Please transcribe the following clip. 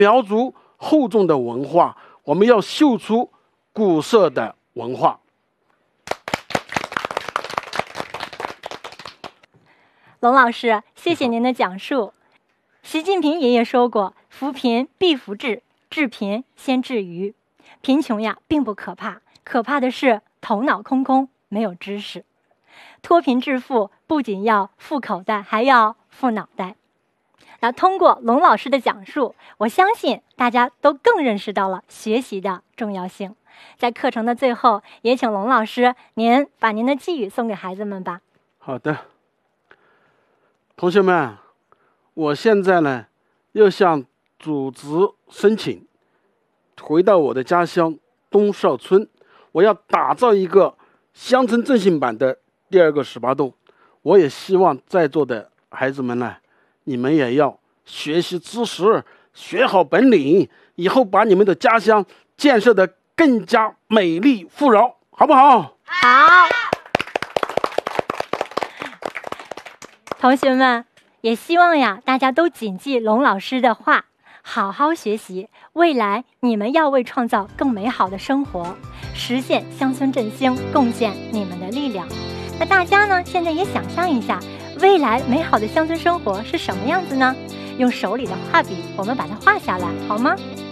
苗族厚重的文化，我们要秀出古色的文化。 龙老师，谢谢您的讲述。习近平爷爷说过，扶贫必扶志，治贫先治愚。贫穷呀并不可怕，可怕的是头脑空空，没有知识。脱贫致富不仅要富口袋，还要富脑袋。那通过龙老师的讲述，我相信大家都更认识到了学习的重要性。在课程的最后，也请龙老师您把您的寄语送给孩子们吧。 好的，同学们，我现在呢要向组织申请，回到我的家乡东邵村，我要打造一个乡村振兴版的第2个18洞。我也希望在座的孩子们呢，你们也要学习知识，学好本领，以后把你们的家乡建设得更加美丽富饶，好不好？ 好。同学们，也希望呀大家都谨记龙老师的话，好好学习，未来你们要为创造更美好的生活，实现乡村振兴贡献你们的力量。那大家呢，现在也想象一下，未来美好的乡村生活是什么样子呢？用手里的画笔，我们把它画下来，好吗？